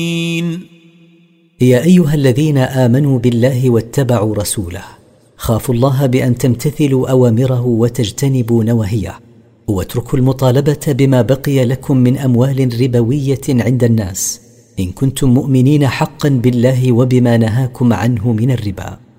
يا أيها الذين آمنوا بالله واتبعوا رسوله خافوا الله بأن تمتثلوا أوامره وتجتنبوا نواهيه، واتركوا المطالبة بما بقي لكم من أموال ربوية عند الناس إن كنتم مؤمنين حقا بالله وبما نهاكم عنه من الربا.